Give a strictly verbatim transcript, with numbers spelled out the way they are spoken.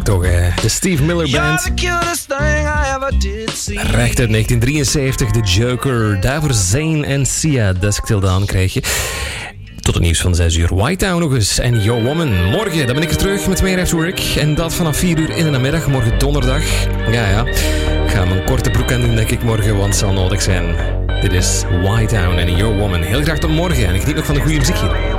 toch, hè. De Steve Miller Band. Recht uit negentien drieënzeventig, The Joker. Daarvoor Zayn en Sia, Dusk Till Dawn krijg je. Tot het nieuws van zes uur. White Town nog eens en Yo Woman. Morgen, dan ben ik er terug met meer After Work. En dat vanaf vier uur in de namiddag. Morgen donderdag. Ja, ja. Ik ga mijn korte broek aan doen, denk ik, morgen, want het zal nodig zijn. Dit is White Town en Yo Woman. Heel graag tot morgen en ik geniet nog van de goede muziek hier.